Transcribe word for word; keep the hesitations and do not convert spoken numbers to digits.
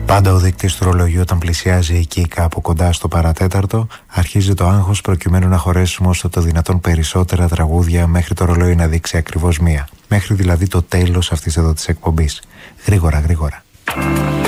πάντα ο δείκτης του ρολογιού όταν πλησιάζει εκεί κάπου κοντά στο παρατέταρτο, αρχίζει το άγχος προκειμένου να χωρέσουμε όσο το δυνατόν περισσότερα τραγούδια μέχρι το ρολόι να δείξει ακριβώς μία. Μέχρι δηλαδή το τέλος αυτής εδώ της εκπομπής. Γρήγορα, γρήγορα.